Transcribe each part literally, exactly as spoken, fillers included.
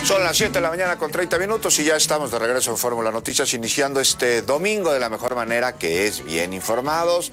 Son las siete de la mañana con treinta minutos y ya estamos de regreso en Fórmula Noticias, iniciando este domingo de la mejor manera, que es bien informados.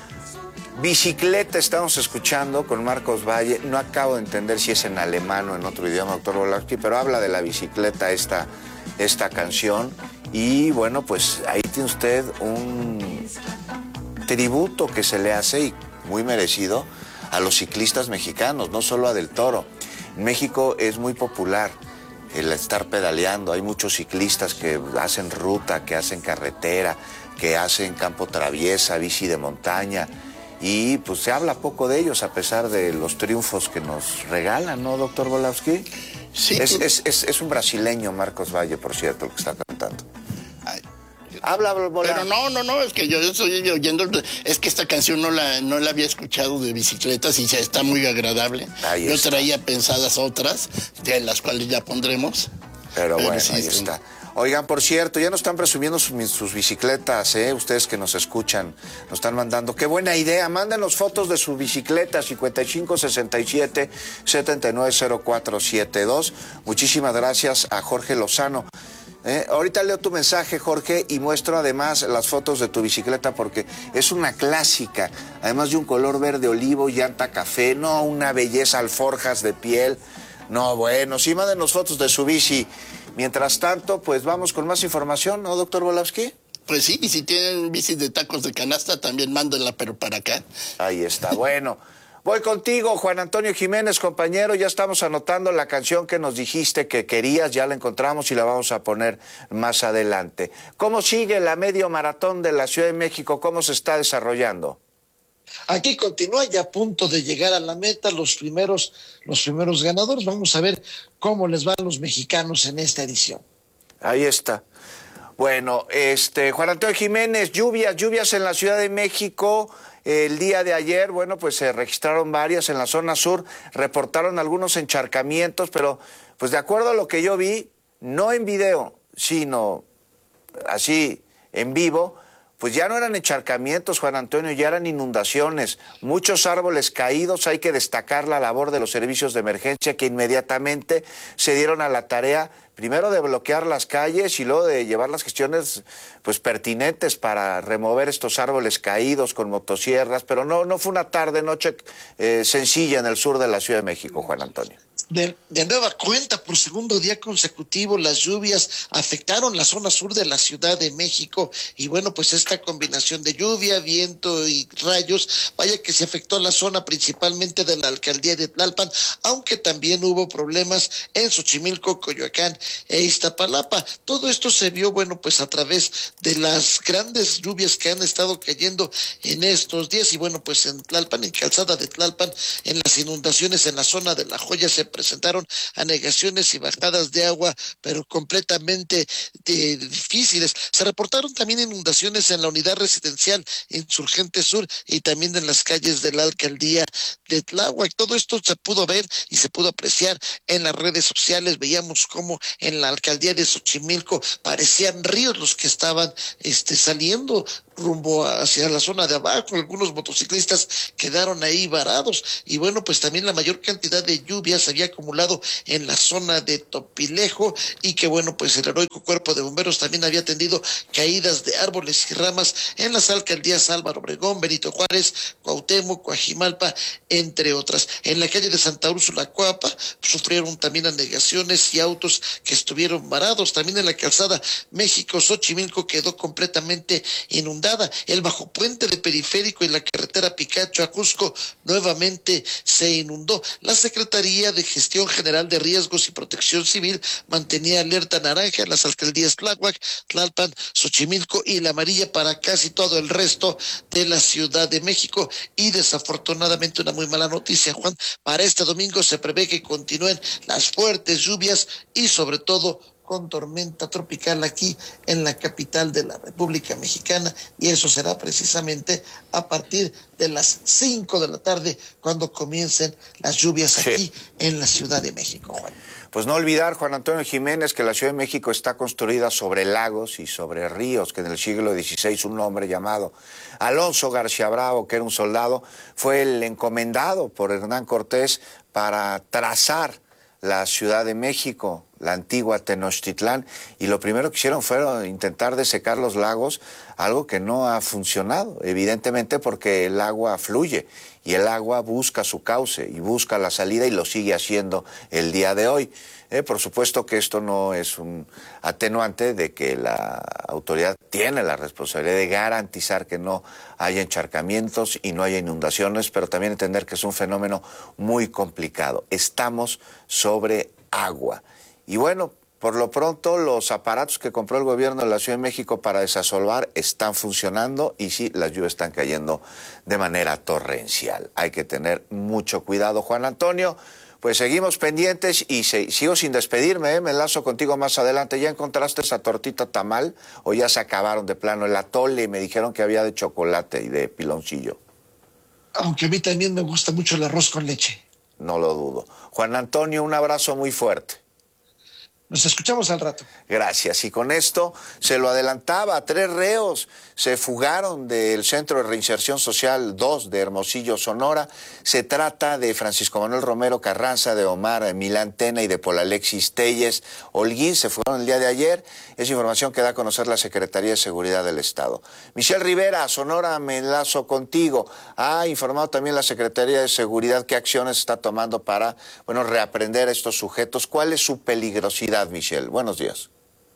Bicicleta estamos escuchando con Marcos Valle. No acabo de entender si es en alemán o en otro idioma, doctor Volowski, pero habla de la bicicleta esta, esta canción. Y bueno, pues ahí tiene usted un tributo que se le hace, y muy merecido, a los ciclistas mexicanos, no solo a Del Toro. En México es muy popular el estar pedaleando. Hay muchos ciclistas que hacen ruta, que hacen carretera, que hacen campo traviesa, bici de montaña. Y pues se habla poco de ellos a pesar de los triunfos que nos regalan, ¿no, doctor Volowski? Sí. Es, es, es, es un brasileño, Marcos Valle, por cierto, el que está cantando. Ay. Habla, Volowski. Pero no, no, no, es que yo estoy oyendo, es que esta canción no la, no la había escuchado de bicicletas y ya está muy agradable. Ahí yo está. Traía pensadas otras, de las cuales ya pondremos. Pero, Pero bueno, sí, ahí sí. está. Oigan, por cierto, ya nos están presumiendo sus, sus bicicletas, ¿eh? Ustedes que nos escuchan, nos están mandando. ¡Qué buena idea! Mándenos fotos de su bicicleta, cincuenta y cinco sesenta y siete setenta y nueve cero cuatro setenta y dos. Muchísimas gracias a Jorge Lozano. ¿Eh? Ahorita leo tu mensaje, Jorge, y muestro además las fotos de tu bicicleta porque es una clásica, además de un color verde olivo, llanta café, no, una belleza, alforjas de piel. No, bueno, sí, mándenos fotos de su bici. Mientras tanto, pues vamos con más información, ¿no, doctor Volowski? Pues sí, y si tienen bici de tacos de canasta, también mándenla, pero para acá. Ahí está, bueno. Voy contigo, Juan Antonio Jiménez, compañero. Ya estamos anotando la canción que nos dijiste que querías, ya la encontramos y la vamos a poner más adelante. ¿Cómo sigue la medio maratón de la Ciudad de México? ¿Cómo se está desarrollando? Aquí continúa ya a punto de llegar a la meta los primeros, los primeros ganadores. Vamos a ver cómo les van los mexicanos en esta edición. Ahí está. Bueno, este, Juan Antonio Jiménez, lluvias, lluvias en la Ciudad de México. El día de ayer, bueno, pues se registraron varias en la zona sur, reportaron algunos encharcamientos, pero pues de acuerdo a lo que yo vi, no en video, sino así en vivo, pues ya no eran encharcamientos, Juan Antonio, ya eran inundaciones, muchos árboles caídos. Hay que destacar la labor de los servicios de emergencia que inmediatamente se dieron a la tarea, primero de bloquear las calles y luego de llevar las gestiones pues pertinentes para remover estos árboles caídos con motosierras, pero no, no fue una tarde, noche eh, sencilla en el sur de la Ciudad de México, Juan Antonio. De, de nueva cuenta, por segundo día consecutivo, las lluvias afectaron la zona sur de la Ciudad de México y bueno, pues esta combinación de lluvia, viento y rayos, vaya que se afectó la zona principalmente de la alcaldía de Tlalpan, aunque también hubo problemas en Xochimilco, Coyoacán e Iztapalapa. Todo esto se vio, bueno, pues a través de las grandes lluvias que han estado cayendo en estos días y bueno, pues en Tlalpan, en Calzada de Tlalpan, en las inundaciones en la zona de La Joya se presentaron anegaciones y bajadas de agua, pero completamente de, difíciles. Se reportaron también inundaciones en la unidad residencial Insurgente Sur y también en las calles de la alcaldía de Tláhuac. Todo esto se pudo ver y se pudo apreciar en las redes sociales. Veíamos cómo en la alcaldía de Xochimilco parecían ríos los que estaban este, saliendo rumbo hacia la zona de abajo. Algunos motociclistas quedaron ahí varados y bueno, pues también la mayor cantidad de lluvias se había acumulado en la zona de Topilejo y que bueno, pues el heroico cuerpo de bomberos también había atendido caídas de árboles y ramas en las alcaldías Álvaro Obregón, Benito Juárez, Cuauhtémoc, Coajimalpa, entre otras. En la calle de Santa Úrsula, Coapa, sufrieron también anegaciones y autos que estuvieron varados. También en la calzada México-Xochimilco quedó completamente inundada. El bajo puente de Periférico y la carretera Picacho a Cusco nuevamente se inundó. La Secretaría de Gestión General de Riesgos y Protección Civil mantenía alerta naranja en las alcaldías Tláhuac, Tlalpan, Xochimilco y La Amarilla para casi todo el resto de la Ciudad de México. Y desafortunadamente una muy mala noticia, Juan, para este domingo se prevé que continúen las fuertes lluvias y sobre todo con tormenta tropical aquí en la capital de la República Mexicana, y eso será precisamente a partir de las cinco de la tarde cuando comiencen las lluvias aquí sí. en la Ciudad de México, Juan. Pues no olvidar, Juan Antonio Jiménez, que la Ciudad de México está construida sobre lagos y sobre ríos, que en el siglo dieciséis un hombre llamado Alonso García Bravo, que era un soldado, fue el encomendado por Hernán Cortés para trazar la Ciudad de México. la antigua Tenochtitlán, y lo primero que hicieron fue intentar desecar los lagos, algo que no ha funcionado, evidentemente porque el agua fluye y el agua busca su cauce y busca la salida y lo sigue haciendo el día de hoy. Eh, por supuesto que esto no es un atenuante de que la autoridad tiene la responsabilidad de garantizar que no haya encharcamientos y no haya inundaciones, pero también entender que es un fenómeno muy complicado. Estamos sobre agua. Y bueno, por lo pronto los aparatos que compró el gobierno de la Ciudad de México para desasolvar están funcionando y sí, las lluvias están cayendo de manera torrencial. Hay que tener mucho cuidado, Juan Antonio. Pues seguimos pendientes y se, sigo sin despedirme, ¿eh? Me enlazo contigo más adelante. ¿Ya encontraste esa tortita tamal o ya se acabaron de plano? El atole y me dijeron que había de chocolate y de piloncillo. Aunque a mí también me gusta mucho el arroz con leche. No lo dudo. Juan Antonio, un abrazo muy fuerte. Nos escuchamos al rato. Gracias. Y con esto se lo adelantaba, tres reos se fugaron del Centro de Reinserción Social dos de Hermosillo, Sonora. Se trata de Francisco Manuel Romero Carranza, de Omar Milán Tena y de Paul Alexis Telles Holguín. Se fueron el día de ayer. Es información que da a conocer la Secretaría de Seguridad del Estado. Michelle Rivera, Sonora, me enlazo contigo. Ha informado también la Secretaría de Seguridad qué acciones está tomando para, bueno, reaprender a estos sujetos. ¿Cuál es su peligrosidad, Michelle? Buenos días.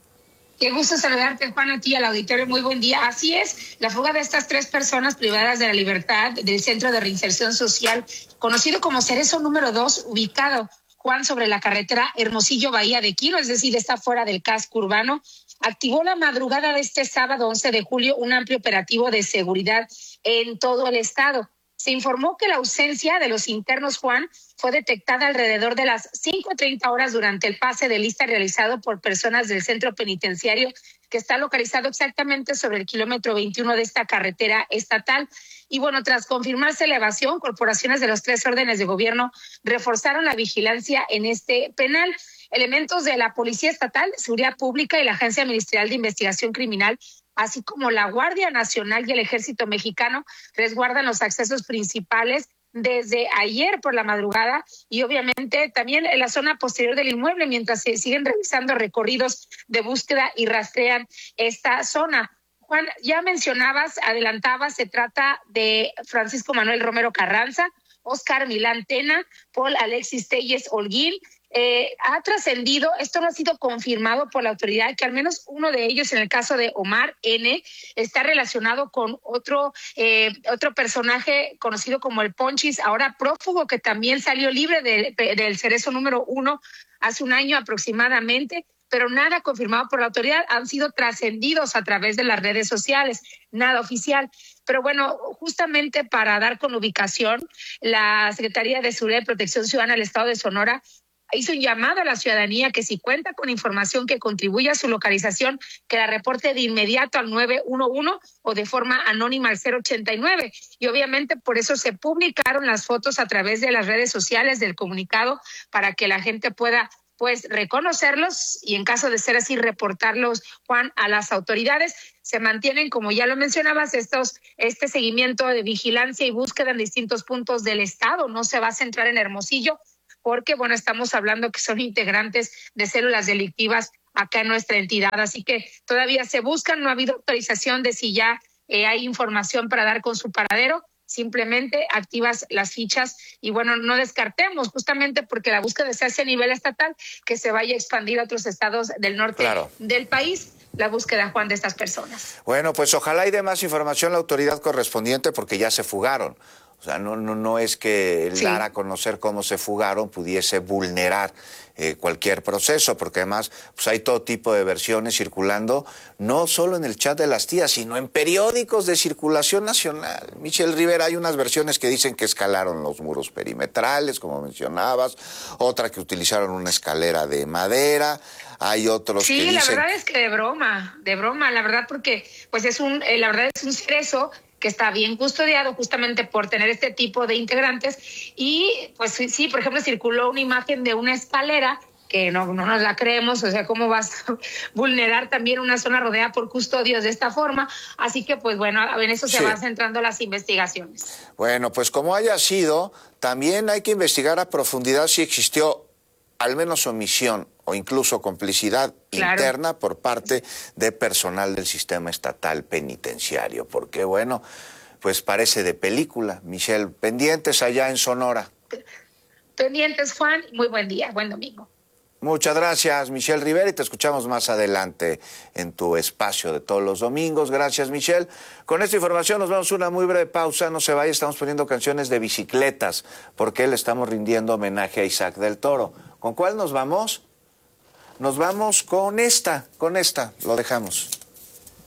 Qué gusto saludarte, Juan, a ti y al auditorio. Muy buen día. Así es, la fuga de estas tres personas privadas de la libertad del Centro de Reinserción Social, conocido como Cerezo número dos, ubicado, Juan, sobre la carretera Hermosillo-Bahía de Quino, es decir, está fuera del casco urbano, activó la madrugada de este sábado once de julio un amplio operativo de seguridad en todo el estado. Se informó que la ausencia de los internos, Juan, fue detectada alrededor de las cinco treinta horas durante el pase de lista realizado por personas del centro penitenciario, que está localizado exactamente sobre el kilómetro veintiuno de esta carretera estatal. Y bueno, tras confirmarse la evasión, corporaciones de los tres órdenes de gobierno reforzaron la vigilancia en este penal. Elementos de la Policía Estatal, Seguridad Pública y la Agencia Ministerial de Investigación Criminal, así como la Guardia Nacional y el Ejército Mexicano, resguardan los accesos principales desde ayer por la madrugada y obviamente también en la zona posterior del inmueble, mientras se siguen realizando recorridos de búsqueda y rastrean esta zona. Juan, ya mencionabas, adelantabas, se trata de Francisco Manuel Romero Carranza, Oscar Milán Tena, Paul Alexis Telles Holguín. Eh, ha trascendido, esto no ha sido confirmado por la autoridad, que al menos uno de ellos, en el caso de Omar N., está relacionado con otro eh, otro personaje conocido como el Ponchis, ahora prófugo, que también salió libre de, de, del Cerezo número uno hace un año aproximadamente, pero nada confirmado por la autoridad, han sido trascendidos a través de las redes sociales, nada oficial. Pero bueno, justamente para dar con ubicación, la Secretaría de Seguridad y Protección Ciudadana del Estado de Sonora hizo un llamado a la ciudadanía que si cuenta con información que contribuya a su localización, que la reporte de inmediato al nueve uno uno o de forma anónima al cero ochenta y nueve. Y obviamente por eso se publicaron las fotos a través de las redes sociales del comunicado para que la gente pueda pues reconocerlos y en caso de ser así reportarlos, Juan, a las autoridades. Se mantienen, como ya lo mencionabas, estos este seguimiento de vigilancia y búsqueda en distintos puntos del estado. No se va a centrar en Hermosillo, porque, bueno, estamos hablando que son integrantes de células delictivas acá en nuestra entidad. Así que todavía se buscan, no ha habido autorización de si ya eh, hay información para dar con su paradero. Simplemente activas las fichas y, bueno, no descartemos, justamente porque la búsqueda se hace a nivel estatal, que se vaya a expandir a otros estados del norte claro. del país. La búsqueda, Juan, de estas personas. Bueno, pues ojalá y dé más información la autoridad correspondiente porque ya se fugaron. O sea, no, no, no es que el sí. dar a conocer cómo se fugaron pudiese vulnerar eh, cualquier proceso, porque además pues hay todo tipo de versiones circulando, no solo en el chat de las tías, sino en periódicos de circulación nacional. Michelle Rivera, hay unas versiones que dicen que escalaron los muros perimetrales, como mencionabas, otra que utilizaron una escalera de madera. Hay otros sí, que dicen... Sí, la verdad es que de broma, de broma, la verdad, porque pues es un, eh, la verdad es un cerezo que está bien custodiado justamente por tener este tipo de integrantes y pues sí, por ejemplo, circuló una imagen de una escalera que no, no nos la creemos, o sea, ¿cómo vas a vulnerar también una zona rodeada por custodios de esta forma? Así que, pues bueno, en eso se sí. van centrando las investigaciones. Bueno, pues como haya sido, también hay que investigar a profundidad si existió al menos omisión o incluso complicidad Claro. interna por parte de personal del sistema estatal penitenciario, porque bueno, pues parece de película. Michelle, pendientes allá en Sonora. Pendientes, Juan, muy buen día, buen domingo. Muchas gracias, Michelle Rivera, y te escuchamos más adelante en tu espacio de todos los domingos. Gracias, Michelle. Con esta información nos vamos a una muy breve pausa. No se vaya, estamos poniendo canciones de bicicletas, porque le estamos rindiendo homenaje a Isaac del Toro. ¿Con cuál nos vamos? Nos vamos con esta, con esta, lo dejamos.